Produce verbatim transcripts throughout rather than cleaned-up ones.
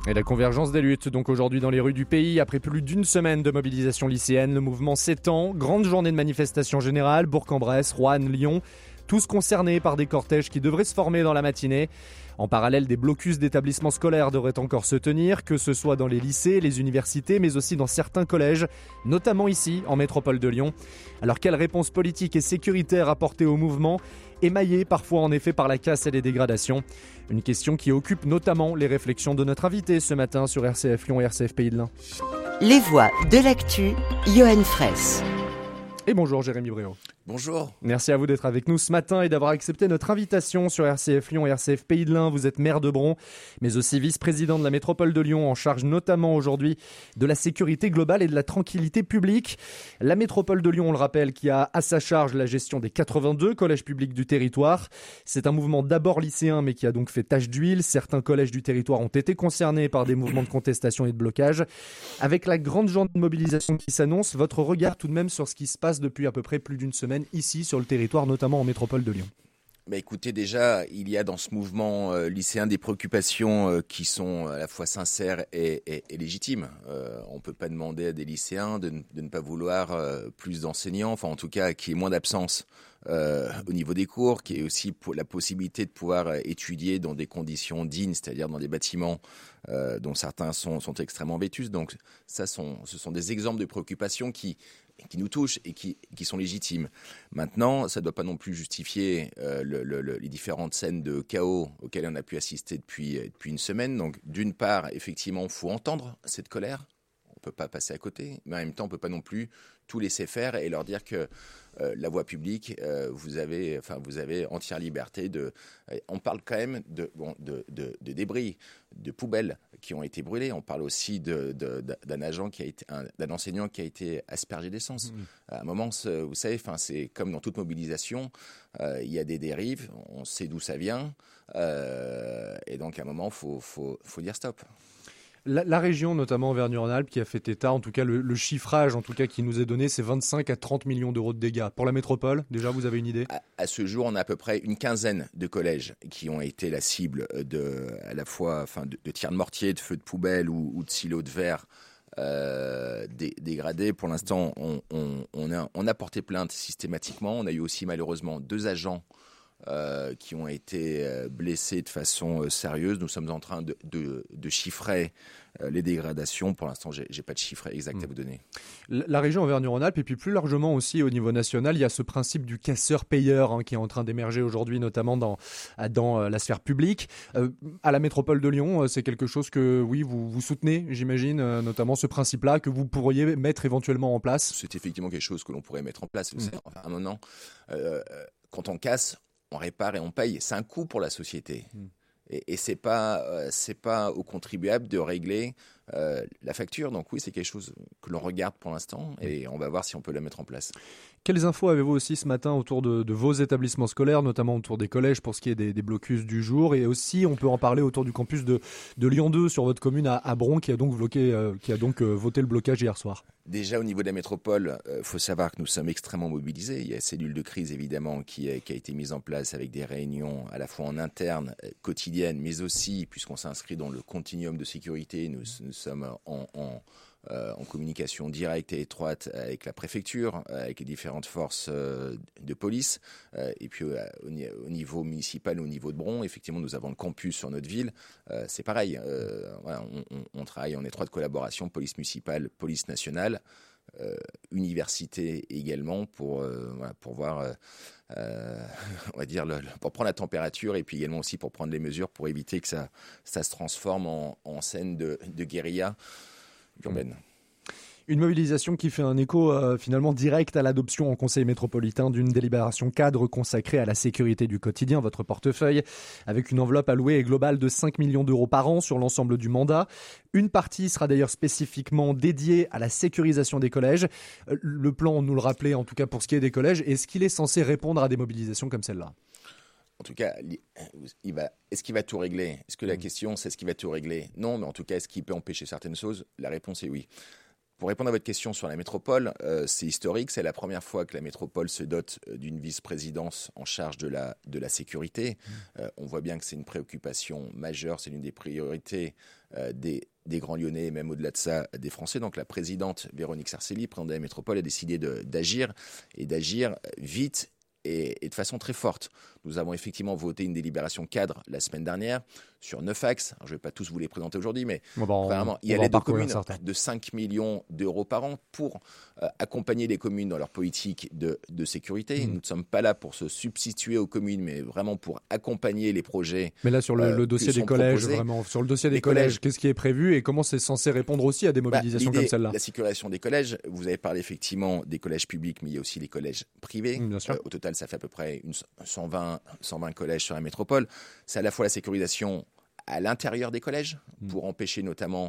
Et la convergence des luttes, donc aujourd'hui dans les rues du pays, après plus d'une semaine de mobilisation lycéenne, le mouvement s'étend. Grande journée de manifestation générale, Bourg-en-Bresse, Roanne, Lyon, tous concernés par des cortèges qui devraient se former dans la matinée. En parallèle, des blocus d'établissements scolaires devraient encore se tenir, que ce soit dans les lycées, les universités, mais aussi dans certains collèges, notamment ici, en métropole de Lyon. Alors, quelle réponse politique et sécuritaire apporter au mouvement, émaillé parfois en effet par la casse et les dégradations? Une question qui occupe notamment les réflexions de notre invité ce matin sur R C F Lyon et R C F Pays de l'Ain. Les voix de l'actu, Johan Fraisse. Et bonjour Jérémy Bréau. Bonjour. Merci à vous d'être avec nous ce matin et d'avoir accepté notre invitation sur R C F Lyon et R C F Pays de l'Ain. Vous êtes maire de Bron, mais aussi vice-président de la métropole de Lyon, en charge notamment aujourd'hui de la sécurité globale et de la tranquillité publique. La métropole de Lyon, on le rappelle, qui a à sa charge la gestion des quatre-vingt-deux collèges publics du territoire. C'est un mouvement d'abord lycéen, mais qui a donc fait tache d'huile. Certains collèges du territoire ont été concernés par des mouvements de contestation et de blocage. Avec la grande journée de mobilisation qui s'annonce, votre regard tout de même sur ce qui se passe depuis à peu près plus d'une semaine ici sur le territoire, notamment en métropole de Lyon. Bah écoutez, déjà, il y a dans ce mouvement euh, lycéen des préoccupations euh, qui sont à la fois sincères et, et, et légitimes. Euh, on ne peut pas demander à des lycéens de, de ne pas vouloir euh, plus d'enseignants, enfin en tout cas qu'il y ait moins d'absence euh, au niveau des cours, qu'il y ait aussi pour la possibilité de pouvoir étudier dans des conditions dignes, c'est-à-dire dans des bâtiments euh, dont certains sont, sont extrêmement vétustes. Donc ça, sont, ce sont des exemples de préoccupations qui qui nous touchent et qui, qui sont légitimes. Maintenant, ça ne doit pas non plus justifier euh, le, le, le, les différentes scènes de chaos auxquelles on a pu assister depuis, depuis une semaine. Donc, d'une part, effectivement, il faut entendre cette colère. On ne peut pas passer à côté. Mais en même temps, on ne peut pas non plus tout laisser faire et leur dire que euh, la voie publique, euh, vous avez, enfin, vous avez entière liberté de. Euh, on parle quand même de, bon, de, de, de débris, de poubelles qui ont été brûlées. On parle aussi de, de, d'un agent qui a été, un, d'un enseignant qui a été aspergé d'essence. Mmh. À un moment, vous savez, enfin, c'est comme dans toute mobilisation, euh, il y a des dérives. On sait d'où ça vient, euh, et donc à un moment, faut, faut, faut dire stop. La, la région, notamment Auvergne-Rhône-Alpes, qui a fait état, en tout cas le, le chiffrage en tout cas qui nous est donné, c'est vingt-cinq à trente millions d'euros de dégâts. Pour la métropole, déjà, vous avez une idée ? à, à ce jour, on a à peu près une quinzaine de collèges qui ont été la cible de, à la fois enfin, de, de tirs de mortier, de feux de poubelle ou, ou de silos de verre euh, dé, dégradés. Pour l'instant, on, on, on, a, on a porté plainte systématiquement. On a eu aussi malheureusement deux agents Euh, qui ont été euh, blessés de façon euh, sérieuse. Nous sommes en train de, de, de chiffrer euh, les dégradations. Pour l'instant, j'ai, j'ai pas de chiffre exact mmh. à vous donner. La, la région Auvergne-Rhône-Alpes et puis plus largement aussi au niveau national, il y a ce principe du casseur-payeur hein, qui est en train d'émerger aujourd'hui, notamment dans, dans euh, la sphère publique. Euh, à la métropole de Lyon, euh, c'est quelque chose que oui, vous, vous soutenez, j'imagine, euh, notamment ce principe-là que vous pourriez mettre éventuellement en place. C'est effectivement quelque chose que l'on pourrait mettre en place. Mmh. Enfin, à un moment, euh, quand on casse, on répare et on paye. C'est un coût pour la société. Mmh. Et, et c'est pas, euh, c'est pas aux contribuables de régler euh, la facture. Donc oui, c'est quelque chose que l'on regarde pour l'instant et on va voir si on peut la mettre en place. Quelles infos avez-vous aussi ce matin autour de, de vos établissements scolaires, notamment autour des collèges pour ce qui est des, des blocus du jour, et aussi on peut en parler autour du campus de, de Lyon deux sur votre commune à, à Bron qui a donc, bloqué, euh, qui a donc euh, voté le blocage hier soir? Déjà au niveau de la métropole, il euh, faut savoir que nous sommes extrêmement mobilisés. Il y a une cellule de crise évidemment qui a, qui a été mise en place avec des réunions à la fois en interne, euh, quotidiennes, mais aussi puisqu'on s'inscrit dans le continuum de sécurité, nous, nous sommes en... en Euh, en communication directe et étroite avec la préfecture, avec les différentes forces euh, de police. Euh, et puis euh, au, au niveau municipal, au niveau de Bron, effectivement, nous avons le campus sur notre ville. Euh, c'est pareil, euh, voilà, on, on, on travaille en étroite collaboration, police municipale, police nationale, euh, université également, pour, euh, voilà, pour voir... Euh, Euh, on va dire le, le, pour prendre la température et puis également aussi pour prendre les mesures pour éviter que ça, ça se transforme en, en scène de, de guérilla urbaine. Une mobilisation qui fait un écho euh, finalement direct à l'adoption en conseil métropolitain d'une délibération cadre consacrée à la sécurité du quotidien, votre portefeuille, avec une enveloppe allouée globale de cinq millions d'euros par an sur l'ensemble du mandat. Une partie sera d'ailleurs spécifiquement dédiée à la sécurisation des collèges. Euh, le plan, nous le rappelait en tout cas pour ce qui est des collèges, est-ce qu'il est censé répondre à des mobilisations comme celle-là ? En tout cas, il va, est-ce qu'il va tout régler ? Est-ce que la question, c'est est-ce qu'il va tout régler ? Non, mais en tout cas, est-ce qu'il peut empêcher certaines choses ? La réponse est oui. Pour répondre à votre question sur la métropole, euh, c'est historique. C'est la première fois que la métropole se dote d'une vice-présidence en charge de la, de la sécurité. Mmh. Euh, on voit bien que c'est une préoccupation majeure. C'est l'une des priorités euh, des, des Grands Lyonnais et même au-delà de ça, des Français. Donc la présidente Véronique Sarcelli, présidente de la métropole, a décidé de, d'agir et d'agir vite et, et de façon très forte. Nous avons effectivement voté une délibération cadre la semaine dernière sur neuf axes. Alors, je ne vais pas tous vous les présenter aujourd'hui, mais bon, bah, vraiment, il y a l'aide aux communes de cinq millions d'euros par an pour euh, accompagner les communes dans leur politique de, de sécurité. Mmh. Nous ne sommes pas là pour se substituer aux communes, mais vraiment pour accompagner les projets. Mais là, sur le, euh, le dossier des collèges, proposés. vraiment, sur le dossier des collèges, collèges, qu'est-ce qui est prévu et comment c'est censé répondre aussi à des mobilisations bah, comme celle-là? La sécurisation des collèges, vous avez parlé effectivement des collèges publics, mais il y a aussi les collèges privés. Mmh, bien sûr. Euh, au total, ça fait à peu près une, cent vingt collèges sur la métropole. C'est à la fois la sécurisation à l'intérieur des collèges pour empêcher notamment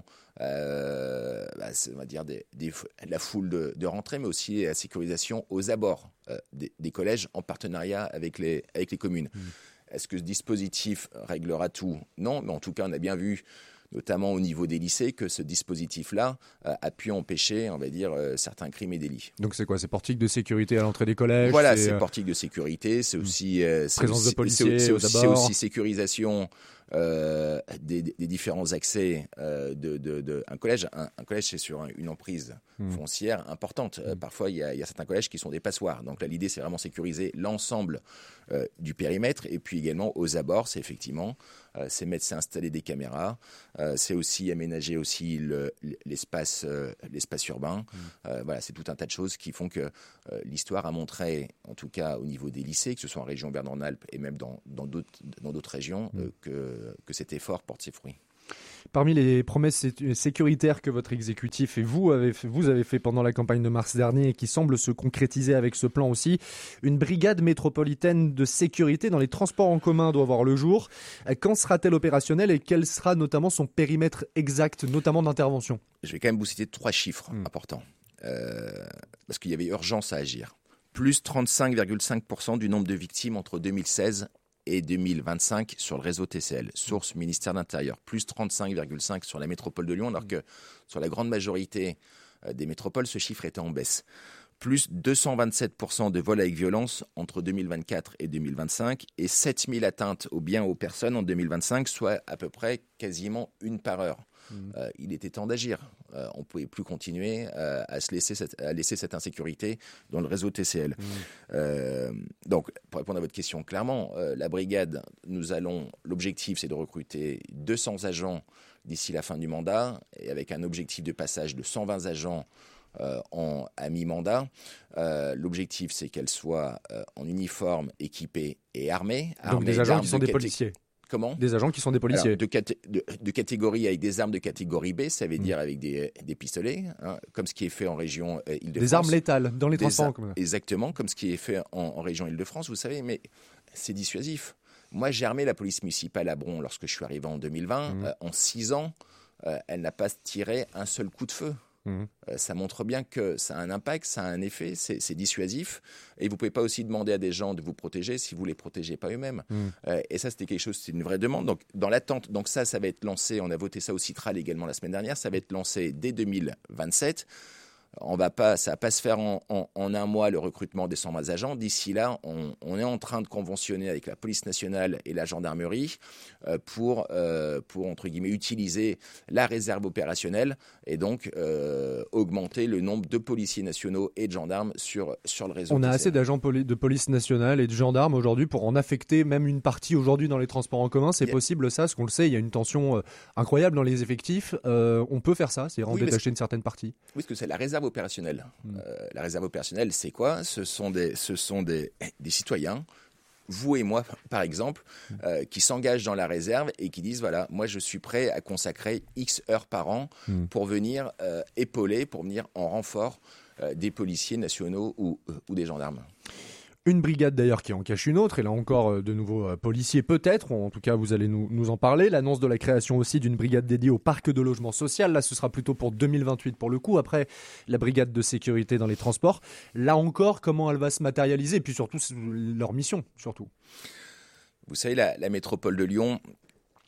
euh, bah, on va dire des, des, la foule de, de rentrée, mais aussi la sécurisation aux abords euh, des, des collèges en partenariat avec les, avec les communes. Mmh. Est-ce que ce dispositif réglera tout? Non, mais en tout cas, on a bien vu, notamment au niveau des lycées, que ce dispositif-là euh, a pu empêcher, on va dire, euh, certains crimes et délits. Donc c'est quoi? C'est portique de sécurité à l'entrée des collèges? Voilà, c'est, c'est portique de sécurité, c'est aussi... Euh, c'est présence aussi, de policiers c'est, aux c'est, abords. C'est aussi sécurisation euh, des, des différents accès euh, de, de, de... Un collège, un, un collège, c'est sur un, une emprise mmh. foncière importante. Euh, mmh. Parfois, il y, a, il y a certains collèges qui sont des passoires. Donc là, l'idée, c'est vraiment sécuriser l'ensemble euh, du périmètre. Et puis également, aux abords, c'est effectivement... Euh, c'est mettre, c'est installer des caméras, euh, c'est aussi aménager aussi le, l'espace, euh, l'espace urbain. Mmh. Euh, voilà, c'est tout un tas de choses qui font que euh, l'histoire a montré, en tout cas au niveau des lycées, que ce soit en région Auvergne-Rhône-Alpes et même dans, dans, d'autres, dans d'autres régions, mmh. euh, que, que cet effort porte ses fruits. Parmi les promesses sécuritaires que votre exécutif et vous avez fait, vous avez fait pendant la campagne de mars dernier et qui semblent se concrétiser avec ce plan aussi, une brigade métropolitaine de sécurité dans les transports en commun doit voir le jour. Quand sera-t-elle opérationnelle et quel sera notamment son périmètre exact, notamment d'intervention? Je vais quand même vous citer trois chiffres mmh. importants, euh, parce qu'il y avait urgence à agir. Plus trente-cinq virgule cinq pour cent du nombre de victimes entre deux mille seize et deux mille vingt-cinq sur le réseau T C L. Source ministère de l'Intérieur. Plus trente-cinq virgule cinq sur la métropole de Lyon, alors que sur la grande majorité des métropoles, ce chiffre était en baisse. Plus deux cent vingt-sept pour cent de vols avec violence entre deux mille vingt-quatre et deux mille vingt-cinq et sept mille atteintes aux biens et aux personnes en deux mille vingt-cinq, soit à peu près quasiment une par heure. Mmh. Euh, il était temps d'agir. Euh, on ne pouvait plus continuer euh, à, se laisser cette, à laisser cette insécurité dans le réseau T C L. Mmh. Euh, donc, pour répondre à votre question clairement, euh, la brigade, nous allons, l'objectif, c'est de recruter deux cents agents d'ici la fin du mandat, et avec un objectif de passage de cent vingt agents euh, en, à mi-mandat. Euh, l'objectif, c'est qu'elle soit euh, en uniforme, équipée et armée. Donc armée des agents qui sont des policiers. Comment? Des agents qui sont des policiers. Alors, de, caté- de, de catégorie avec des armes de catégorie B, ça veut mmh. dire avec des, des pistolets, hein, comme ce qui est fait en région euh, Île-de-France. Des armes létales dans les transports. Ar- exactement, comme ce qui est fait en, en région Île-de-France, vous savez, mais c'est dissuasif. Moi, j'ai armé la police municipale à Bron lorsque je suis arrivé en deux mille vingt. Mmh. Euh, en six ans, euh, elle n'a pas tiré un seul coup de feu. Mmh. Euh, ça montre bien que ça a un impact, ça a un effet, c'est, c'est dissuasif. Et vous ne pouvez pas aussi demander à des gens de vous protéger si vous ne les protégez pas eux-mêmes. Mmh. Euh, et ça, c'était quelque chose, c'est une vraie demande. Donc, dans l'attente, donc ça, ça va être lancé, on a voté ça au Citral également la semaine dernière, ça va être lancé dès deux mille vingt-sept. On va pas, ça ne va pas se faire en, en, en un mois, le recrutement des cent vingt agents. D'ici là, on, on est en train de conventionner avec la police nationale et la gendarmerie euh, pour, euh, pour, entre guillemets, utiliser la réserve opérationnelle et donc euh, augmenter le nombre de policiers nationaux et de gendarmes sur, sur le réseau. On a T C L. assez d'agents poli- de police nationale et de gendarmes aujourd'hui pour en affecter même une partie aujourd'hui dans les transports en commun. C'est yeah. possible ça, parce qu'on le sait, il y a une tension euh, incroyable dans les effectifs. Euh, on peut faire ça, c'est-à-dire en oui, détacher une certaine partie. Oui, parce que c'est la réserve opérationnelle. Mmh. Euh, la réserve opérationnelle, c'est quoi? Ce sont des, ce sont des, des citoyens, vous et moi par exemple, mmh. euh, qui s'engagent dans la réserve et qui disent voilà, moi je suis prêt à consacrer X heures par an mmh. pour venir euh, épauler, pour venir en renfort euh, des policiers nationaux ou, euh, ou des gendarmes. Une brigade d'ailleurs qui en cache une autre, et là encore euh, de nouveaux euh, policiers peut-être, en tout cas vous allez nous, nous en parler. L'annonce de la création aussi d'une brigade dédiée au parc de logement social, là ce sera plutôt pour deux mille vingt-huit pour le coup, après la brigade de sécurité dans les transports. Là encore, comment elle va se matérialiser, et puis surtout leur mission surtout. Vous savez, la, la métropole de Lyon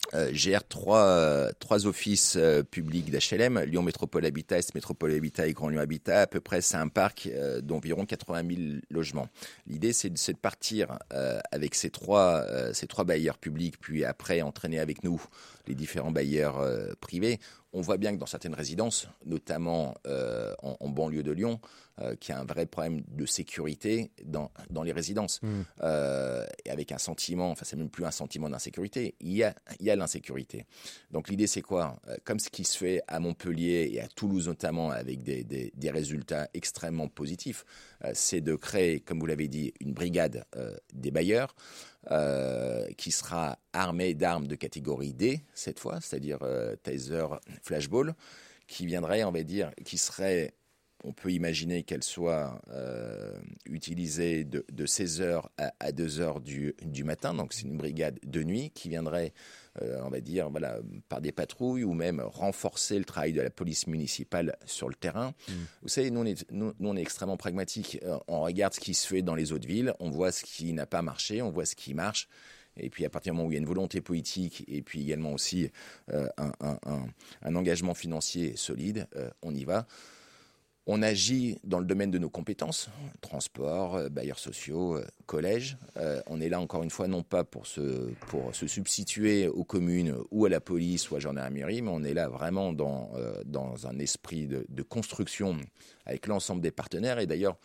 euh, gère trois, euh, trois offices euh, publics d'H L M, Lyon Métropole Habitat, Est Métropole Habitat et Grand Lyon Habitat. À peu près, c'est un parc euh, d'environ quatre-vingt mille logements. L'idée, c'est de, c'est de partir euh, avec ces trois, euh, ces trois bailleurs publics, puis après entraîner avec nous les différents bailleurs euh, privés. On voit bien que dans certaines résidences, notamment euh, en, en banlieue de Lyon, euh, qu'il y a un vrai problème de sécurité dans, dans les résidences. Mmh. Euh, et avec un sentiment, enfin c'est même plus un sentiment d'insécurité, il y a, il y a l'insécurité. Donc l'idée c'est quoi ? Comme ce qui se fait à Montpellier et à Toulouse notamment, avec des, des, des résultats extrêmement positifs, euh, c'est de créer, comme vous l'avez dit, une brigade euh, des bailleurs, Euh, qui sera armée d'armes de catégorie D cette fois, c'est-à-dire euh, taser, flashball, qui viendrait, on va dire, qui serait, on peut imaginer qu'elle soit euh, utilisée de, de seize heures à, à deux heures du, du matin, donc c'est une brigade de nuit qui viendrait, euh, on va dire, voilà, par des patrouilles ou même renforcer le travail de la police municipale sur le terrain. Mmh. Vous savez, nous on, est, nous, nous on est extrêmement pragmatiques. On regarde ce qui se fait dans les autres villes, on voit ce qui n'a pas marché, on voit ce qui marche. Et puis à partir du moment où il y a une volonté politique et puis également aussi euh, un, un, un, un engagement financier solide, euh, on y va. On agit dans le domaine de nos compétences, transport, bailleurs sociaux, collèges. Euh, on est là encore une fois non pas pour se, pour se substituer aux communes ou à la police ou à la gendarmerie, mais on est là vraiment dans, euh, dans un esprit de, de construction avec l'ensemble des partenaires. Et d'ailleurs,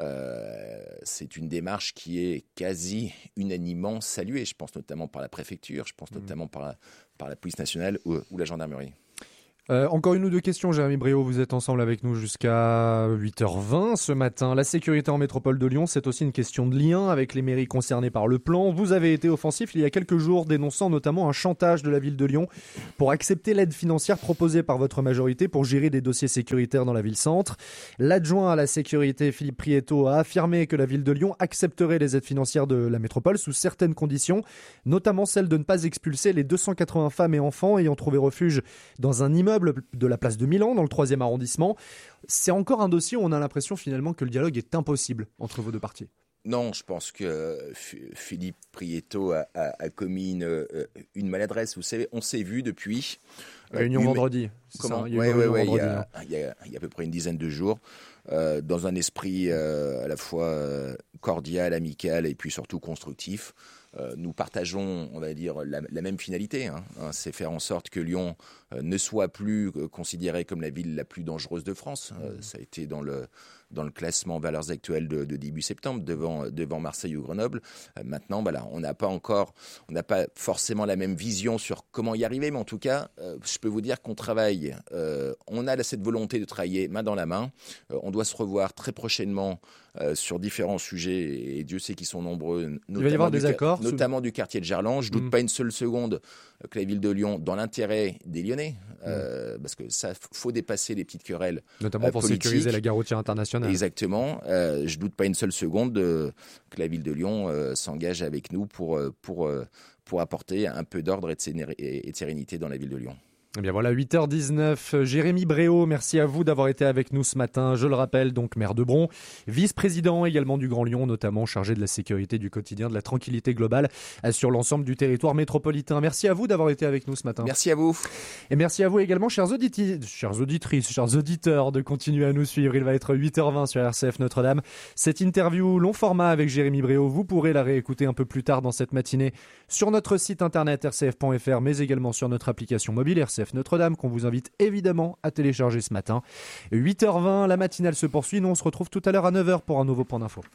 euh, c'est une démarche qui est quasi unanimement saluée. Je pense notamment par la préfecture, je pense mmh. notamment par la, par la police nationale ou, ou la gendarmerie. Euh, encore une ou deux questions, Jérémy Bréau, vous êtes ensemble avec nous jusqu'à huit heures vingt ce matin. La sécurité en métropole de Lyon, c'est aussi une question de lien avec les mairies concernées par le plan. Vous avez été offensif il y a quelques jours, dénonçant notamment un chantage de la ville de Lyon pour accepter l'aide financière proposée par votre majorité pour gérer des dossiers sécuritaires dans la ville-centre. L'adjoint à la sécurité, Philippe Prieto, a affirmé que la ville de Lyon accepterait les aides financières de la métropole sous certaines conditions, notamment celle de ne pas expulser les deux cent quatre-vingts femmes et enfants ayant trouvé refuge dans un immeuble de la place de Milan, dans le troisième arrondissement. C'est encore un dossier où on a l'impression finalement que le dialogue est impossible entre vos deux partis. Non, je pense que F- Philippe Prieto a, a, a commis une, une maladresse. Vous savez, on s'est vu depuis... Réunion euh, vendredi. Comment ? Oui, oui, oui. Il y a, il y a, il y a à peu près une dizaine de jours, euh, dans un esprit euh, à la fois euh, cordial, amical et puis surtout constructif. Euh, nous partageons, on va dire, la, la même finalité, hein, hein, c'est faire en sorte que Lyon euh, ne soit plus euh, considérée comme la ville la plus dangereuse de France. Euh, mmh. Ça a été dans le, dans le classement valeurs actuelles de, de début septembre, devant, devant Marseille ou Grenoble. Euh, maintenant, voilà, on n'a pas encore, on n'a pas forcément la même vision sur comment y arriver, mais en tout cas, euh, je peux vous dire qu'on travaille, euh, on a cette volonté de travailler main dans la main. Euh, on doit se revoir très prochainement euh, sur différents sujets, et Dieu sait qu'ils sont nombreux. Il va y avoir des ca- accords notamment du quartier de Gerland. Je ne doute mmh. pas une seule seconde que la ville de Lyon, dans l'intérêt des Lyonnais, mmh. euh, parce que ça, faut dépasser les petites querelles, notamment euh, pour politiques. sécuriser la gare routière internationale. Exactement. Euh, je ne doute pas une seule seconde de, que la ville de Lyon euh, s'engage avec nous pour, pour, pour apporter un peu d'ordre et de, séné- et de sérénité dans la ville de Lyon. Eh bien voilà, huit heures dix-neuf. Jérémy Bréau, merci à vous d'avoir été avec nous ce matin. Je le rappelle, donc maire de Bron, vice-président également du Grand Lyon, notamment chargé de la sécurité du quotidien, de la tranquillité globale sur l'ensemble du territoire métropolitain. Merci à vous d'avoir été avec nous ce matin. Merci à vous. Et merci à vous également, chers, auditi- chers auditrices, chers auditeurs, de continuer à nous suivre. Il va être huit heures vingt sur R C F Notre-Dame. Cette interview long format avec Jérémy Bréau, vous pourrez la réécouter un peu plus tard dans cette matinée sur notre site internet r c f point f r, mais également sur notre application mobile R C F Notre-Dame, qu'on vous invite évidemment à télécharger ce matin. huit heures vingt, la matinale se poursuit. Nous, on se retrouve tout à l'heure à neuf heures pour un nouveau point d'info.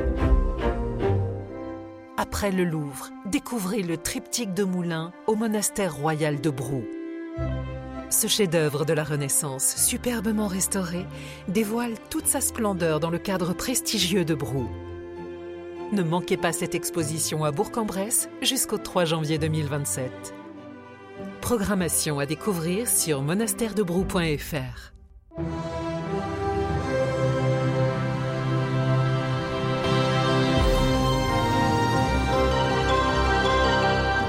Après le Louvre, découvrez le triptyque de Moulins au monastère royal de Brou. Ce chef-d'œuvre de la Renaissance, superbement restauré, dévoile toute sa splendeur dans le cadre prestigieux de Brou. Ne manquez pas cette exposition à Bourg-en-Bresse jusqu'au trois janvier deux mille vingt-sept. Programmation à découvrir sur monastère de brou point f r.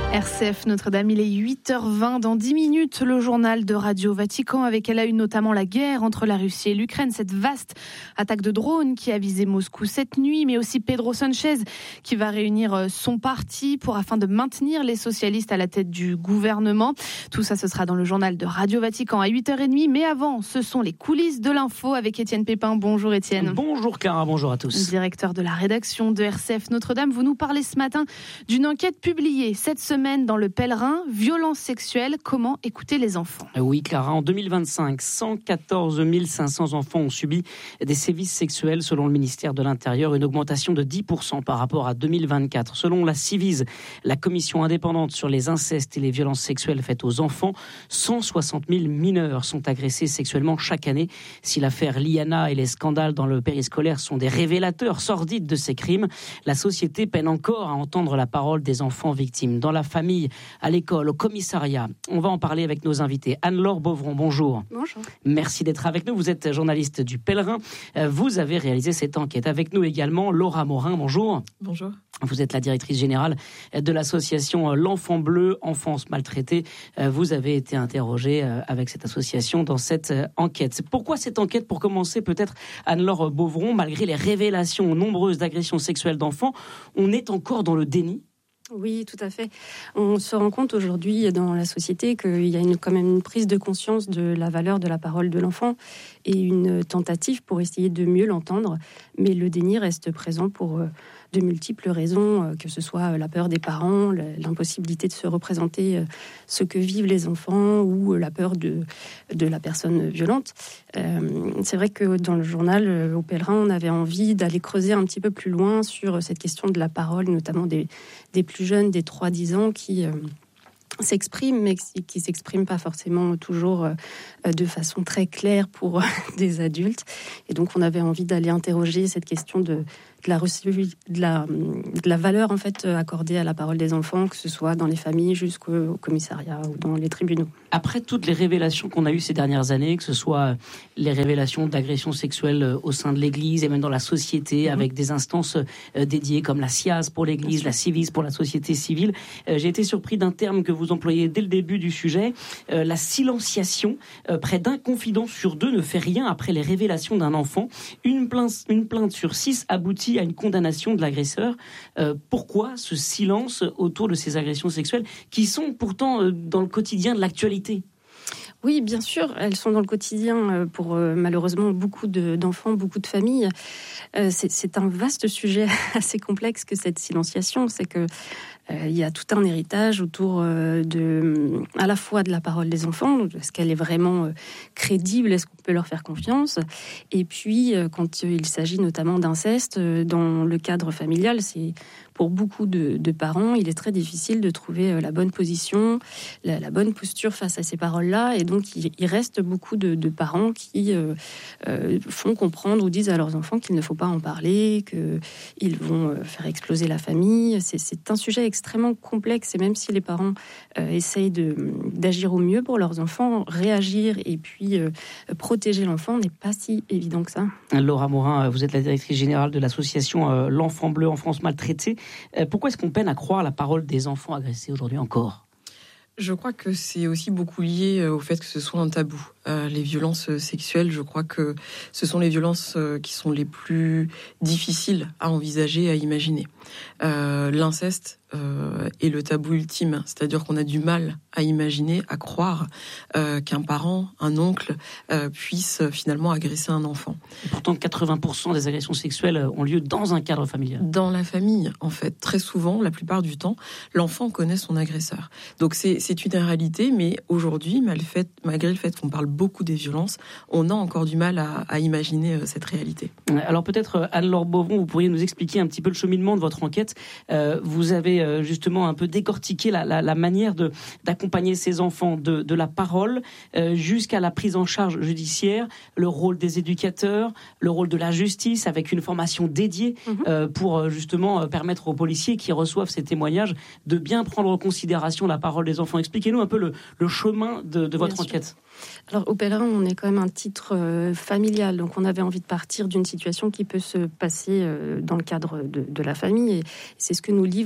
R C F Notre-Dame, il est huit heures vingt. Dans dix minutes, le journal de Radio Vatican, avec à la une notamment la guerre entre la Russie et l'Ukraine, cette vaste attaque de drones qui a visé Moscou cette nuit, mais aussi Pedro Sanchez qui va réunir son parti pour afin de maintenir les socialistes à la tête du gouvernement. Tout ça, ce sera dans le journal de Radio Vatican à huit heures trente. Mais avant, ce sont les coulisses de l'info avec Étienne Pépin. Bonjour Étienne. Bonjour Clara, bonjour à tous. Directeur de la rédaction de R C F Notre-Dame, vous nous parlez ce matin d'une enquête publiée cette semaine dans Le Pèlerin, violences sexuelles, comment écouter les enfants. Oui Clara, en deux mille vingt-cinq, cent quatorze mille cinq cents enfants ont subi des sévices sexuels selon le ministère de l'Intérieur, une augmentation de dix pour cent par rapport à deux mille vingt-quatre. Selon la Civise, la commission indépendante sur les incestes et les violences sexuelles faites aux enfants, cent soixante mille mineurs sont agressés sexuellement chaque année. Si l'affaire Liana et les scandales dans le périscolaire sont des révélateurs sordides de ces crimes, la société peine encore à entendre la parole des enfants victimes. Dans la famille, à l'école, au commissariat. On va en parler avec nos invités. Anne-Laure Beauvron, bonjour. Bonjour. Merci d'être avec nous. Vous êtes journaliste du Pèlerin. Vous avez réalisé cette enquête. Avec nous également, Laura Morin, bonjour. Bonjour. Vous êtes la directrice générale de l'association L'Enfant Bleu, Enfance Maltraitée. Vous avez été interrogée avec cette association dans cette enquête. Pourquoi cette enquête? Pour commencer, peut-être, Anne-Laure Beauvron, malgré les révélations nombreuses d'agressions sexuelles d'enfants, on est encore dans le déni? Oui, tout à fait. On se rend compte aujourd'hui dans la société qu'il y a une, quand même une prise de conscience de la valeur de la parole de l'enfant et une tentative pour essayer de mieux l'entendre. Mais le déni reste présent pour de multiples raisons, que ce soit la peur des parents, l'impossibilité de se représenter ce que vivent les enfants ou la peur de, de la personne violente. Euh, c'est vrai que dans le journal au Pèlerin, on avait envie d'aller creuser un petit peu plus loin sur cette question de la parole, notamment des, des plus jeunes, des trois à dix ans, qui... Euh, s'expriment, mais qui ne s'expriment pas forcément toujours de façon très claire pour des adultes. Et donc, on avait envie d'aller interroger cette question de, de, la, de, la, de la valeur en fait, accordée à la parole des enfants, que ce soit dans les familles jusqu'au commissariat ou dans les tribunaux. Après toutes les révélations qu'on a eues ces dernières années, que ce soit les révélations d'agressions sexuelles au sein de l'Église et même dans la société, mmh. avec des instances dédiées comme la C I A S pour l'Église, la Civise pour la société civile, j'ai été surpris d'un terme que vous employez dès le début du sujet, euh, la silenciation. Euh, près d'un confident sur deux ne fait rien après les révélations d'un enfant. Une plainte, une plainte sur six aboutit à une condamnation de l'agresseur. Euh, pourquoi ce silence autour de ces agressions sexuelles qui sont pourtant euh, dans le quotidien de l'actualité ? Oui, bien sûr, elles sont dans le quotidien pour euh, malheureusement beaucoup de, d'enfants, beaucoup de familles. Euh, c'est, c'est un vaste sujet assez complexe que cette silenciation. C'est que euh, il y a tout un héritage autour euh, de, à la fois de la parole des enfants, est-ce qu'elle est vraiment euh, crédible, est-ce qu'on peut leur faire confiance, et puis euh, quand il s'agit notamment d'inceste euh, dans le cadre familial, c'est pour beaucoup de, de parents, il est très difficile de trouver la bonne position, la, la bonne posture face à ces paroles-là. Et donc, il, il reste beaucoup de, de parents qui euh, euh, font comprendre ou disent à leurs enfants qu'il ne faut pas en parler, qu'ils vont faire exploser la famille. C'est, c'est un sujet extrêmement complexe. Et même si les parents euh, essayent de, d'agir au mieux pour leurs enfants, réagir et puis euh, protéger l'enfant n'est pas si évident que ça. Laura Morin, vous êtes la directrice générale de l'association euh, L'Enfant Bleu, Enfance Maltraitée. Pourquoi est-ce qu'on peine à croire la parole des enfants agressés aujourd'hui encore ? Je crois que c'est aussi beaucoup lié au fait que ce soit un tabou. Euh, les violences sexuelles, je crois que ce sont les violences qui sont les plus difficiles à envisager, à imaginer. Euh, l'inceste euh, est le tabou ultime, c'est-à-dire qu'on a du mal à imaginer, à croire euh, qu'un parent, un oncle, euh, puisse finalement agresser un enfant. Et pourtant, quatre-vingts pour cent des agressions sexuelles ont lieu dans un cadre familial. Dans la famille, en fait. Très souvent, la plupart du temps, l'enfant connaît son agresseur. Donc c'est, c'est une réalité, mais aujourd'hui, malgré le fait qu'on parle beaucoup des violences, on a encore du mal à, à imaginer euh, cette réalité. Alors peut-être, Anne-Laure Beauvron, vous pourriez nous expliquer un petit peu le cheminement de votre enquête. Euh, vous avez euh, justement un peu décortiqué la, la, la manière de, d'accompagner ces enfants de, de la parole euh, jusqu'à la prise en charge judiciaire, le rôle des éducateurs, le rôle de la justice, avec une formation dédiée mmh. euh, pour justement permettre aux policiers qui reçoivent ces témoignages de bien prendre en considération la parole des enfants. Expliquez-nous un peu le, le chemin de, de votre enquête. Alors, au Pèlerin, on est quand même un titre euh, familial, donc on avait envie de partir d'une situation qui peut se passer euh, dans le cadre de, de la famille, et c'est ce que nous livrent des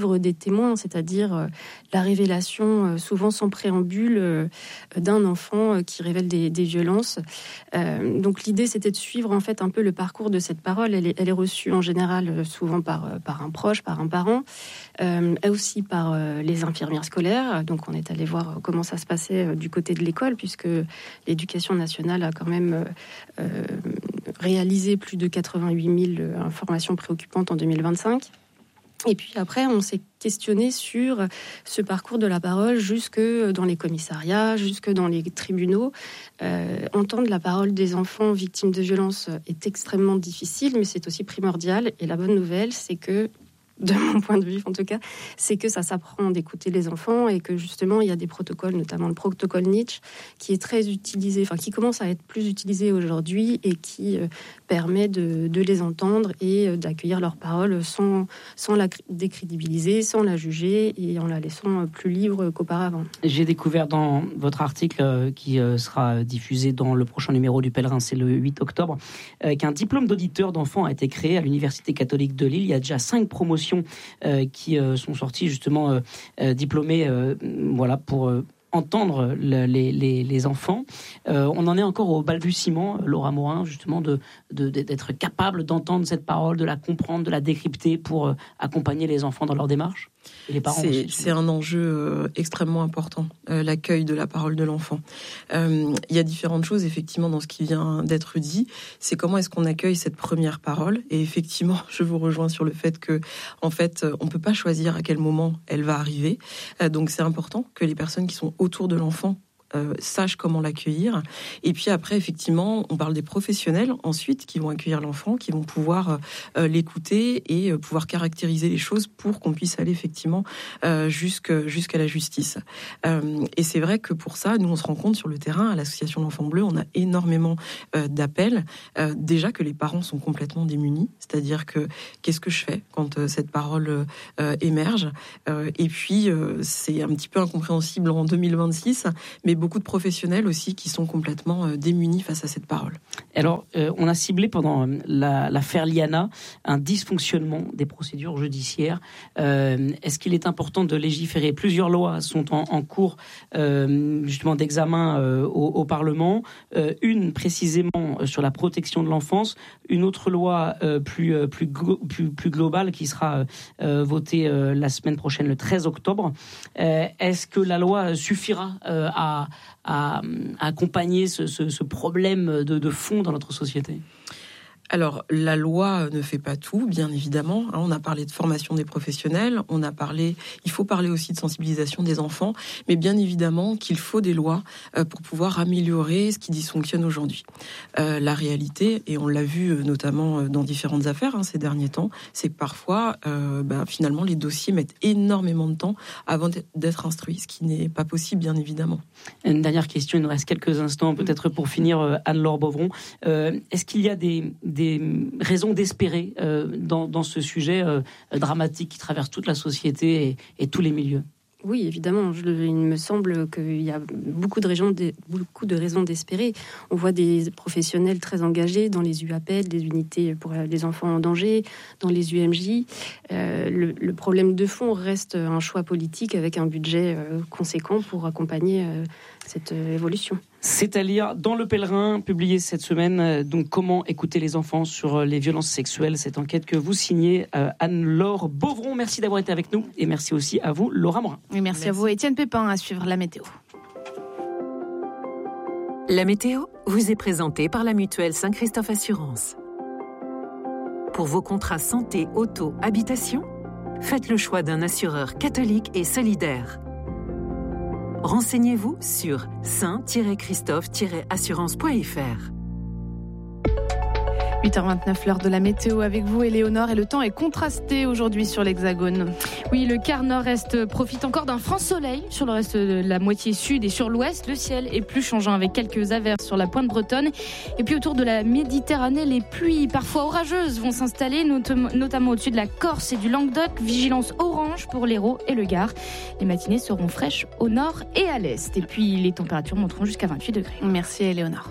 témoin, c'est-à-dire euh, la révélation, euh, souvent sans préambule, euh, d'un enfant euh, qui révèle des, des violences. Euh, donc l'idée, c'était de suivre en fait un peu le parcours de cette parole. Elle est, elle est reçue en général euh, souvent par, euh, par un proche, par un parent, euh, aussi par euh, les infirmières scolaires. Donc on est allé voir comment ça se passait euh, du côté de l'école, puisque l'éducation nationale a quand même euh, euh, réalisé plus de quatre-vingt-huit mille informations préoccupantes en deux mille vingt-cinq. Et puis après, on s'est questionné sur ce parcours de la parole jusque dans les commissariats, jusque dans les tribunaux. Euh, entendre la parole des enfants victimes de violences est extrêmement difficile, mais c'est aussi primordial. Et la bonne nouvelle, c'est que, de mon point de vue en tout cas, c'est que ça s'apprend d'écouter les enfants et que justement il y a des protocoles, notamment le protocole Nietzsche, qui est très utilisé, enfin qui commence à être plus utilisé aujourd'hui et qui euh, permet de, de les entendre et euh, d'accueillir leurs paroles sans, sans la décrédibiliser, sans la juger et en la laissant plus libre qu'auparavant. J'ai découvert dans votre article euh, qui euh, sera diffusé dans le prochain numéro du Pèlerin, c'est le huit octobre, euh, qu'un diplôme d'auditeur d'enfants a été créé à l'Université catholique de Lille. Il y a déjà cinq promotions Euh, qui euh, sont sortis justement euh, euh, diplômés euh, voilà, pour euh, entendre le, les, les, les enfants. Euh, on en est encore au balbutiement, Laura Morin, justement, de, de, d'être capable d'entendre cette parole, de la comprendre, de la décrypter pour euh, accompagner les enfants dans leur démarche. Et les parents c'est, aussi, c'est un enjeu euh, extrêmement important, euh, l'accueil de la parole de l'enfant. Euh, il y a différentes choses, effectivement, dans ce qui vient d'être dit. C'est comment est-ce qu'on accueille cette première parole. Et effectivement, je vous rejoins sur le fait que, en fait, on ne peut pas choisir à quel moment elle va arriver. Euh, donc, c'est important que les personnes qui sont autour de l'enfant Euh, sachent comment l'accueillir. Et puis après, effectivement, on parle des professionnels ensuite qui vont accueillir l'enfant, qui vont pouvoir euh, l'écouter et euh, pouvoir caractériser les choses pour qu'on puisse aller effectivement euh, jusque, jusqu'à la justice. Euh, et c'est vrai que pour ça, nous, on se rend compte sur le terrain, à l'Association L'Enfant Bleu, on a énormément euh, d'appels. Euh, déjà que les parents sont complètement démunis, c'est-à-dire que qu'est-ce que je fais quand euh, cette parole euh, émerge euh, Et puis, euh, c'est un petit peu incompréhensible en deux mille vingt-six, mais beaucoup de professionnels aussi qui sont complètement euh, démunis face à cette parole. Alors, euh, on a ciblé pendant la, l'affaire Liana un dysfonctionnement des procédures judiciaires. Euh, est-ce qu'il est important de légiférer ? Plusieurs lois sont en, en cours euh, justement d'examen euh, au, au Parlement. Euh, une précisément sur la protection de l'enfance, une autre loi euh, plus, euh, plus, plus, plus globale qui sera euh, votée euh, la semaine prochaine, le treize octobre. Euh, est-ce que la loi suffira euh, à À, à accompagner ce, ce, ce problème de, de fond dans notre société ? Alors, la loi ne fait pas tout, bien évidemment. On a parlé de formation des professionnels, on a parlé, il faut parler aussi de sensibilisation des enfants, mais bien évidemment qu'il faut des lois pour pouvoir améliorer ce qui dysfonctionne aujourd'hui. Euh, la réalité, et on l'a vu notamment dans différentes affaires hein, ces derniers temps, c'est que parfois, euh, ben, finalement, les dossiers mettent énormément de temps avant d'être instruits, ce qui n'est pas possible, bien évidemment. Une dernière question, il nous reste quelques instants, peut-être pour finir, Anne-Laure Bovron. Euh, est-ce qu'il y a des... des raisons d'espérer euh, dans, dans ce sujet euh, dramatique qui traverse toute la société et, et tous les milieux ? Oui, évidemment. Je, il me semble qu'il y a beaucoup de, raisons, beaucoup de raisons d'espérer. On voit des professionnels très engagés dans les U A P E D, les unités pour les enfants en danger, dans les U M J. Euh, le, le problème de fond reste un choix politique avec un budget euh, conséquent pour accompagner euh, cette euh, évolution. C'est à lire dans Le Pèlerin, publié cette semaine. Donc, comment écouter les enfants sur les violences sexuelles. Cette enquête que vous signez, euh, Anne-Laure Bovron. Merci d'avoir été avec nous. Et merci aussi à vous, Laura Morin. Et merci, merci à vous, Étienne Pépin, à suivre la météo. La météo vous est présentée par la Mutuelle Saint-Christophe Assurance. Pour vos contrats santé, auto, habitation, faites le choix d'un assureur catholique et solidaire. Renseignez-vous sur saint tiret christophe tiret assurance point f r. huit heures vingt-neuf, l'heure de la météo avec vous, Éléonore, et le temps est contrasté aujourd'hui sur l'Hexagone. Oui, le quart nord-est profite encore d'un franc soleil sur le reste de la moitié sud et sur l'ouest. Le ciel est plus changeant avec quelques averses sur la pointe bretonne. Et puis autour de la Méditerranée, les pluies parfois orageuses vont s'installer, not- notamment au-dessus de la Corse et du Languedoc. Vigilance orange pour l'Hérault et le Gard. Les matinées seront fraîches au nord et à l'est. Et puis les températures monteront jusqu'à vingt-huit degrés. Merci, Éléonore.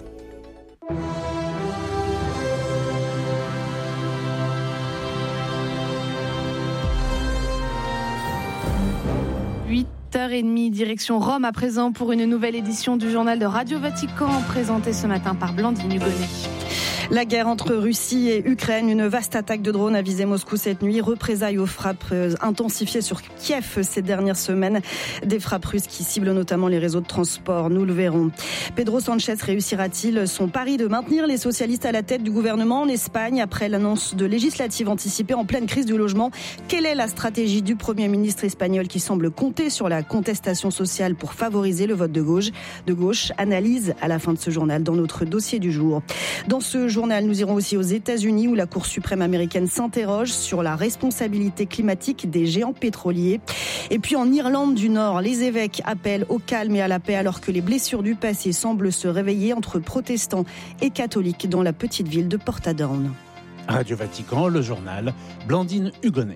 huit heures trente, direction Rome à présent pour une nouvelle édition du journal de Radio Vatican, présenté ce matin par Blandine Hugonnet. La guerre entre Russie et Ukraine, une vaste attaque de drones a visé Moscou cette nuit, représailles aux frappes intensifiées sur Kiev ces dernières semaines, des frappes russes qui ciblent notamment les réseaux de transport, nous le verrons. Pedro Sánchez réussira-t-il son pari de maintenir les socialistes à la tête du gouvernement en Espagne après l'annonce de législatives anticipées en pleine crise du logement? Quelle est la stratégie du Premier ministre espagnol qui semble compter sur la contestation sociale pour favoriser le vote de gauche? De gauche, analyse à la fin de ce journal dans notre dossier du jour. Dans ce journal, nous irons aussi aux États-Unis où la Cour suprême américaine s'interroge sur la responsabilité climatique des géants pétroliers. Et puis en Irlande du Nord, les évêques appellent au calme et à la paix alors que les blessures du passé semblent se réveiller entre protestants et catholiques dans la petite ville de Portadown. Radio Vatican, le journal, Blandine Hugonnet.